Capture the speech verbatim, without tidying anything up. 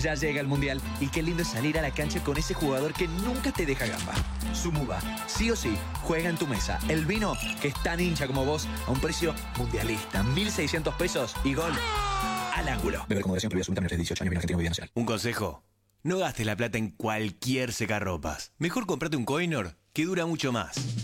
Ya llega el Mundial y qué lindo es salir a la cancha con ese jugador que nunca te deja gamba. Sumuba, sí o sí, juega en tu mesa. El vino que es tan hincha como vos a un precio mundialista. mil seiscientos pesos y gol al ángulo. Beber con moderación, prohibida absoluta, menores de dieciocho años, bien argentino, bebida nacional. Un consejo: no gastes la plata en cualquier secarropas. Mejor comprate un Coinor que dura mucho más.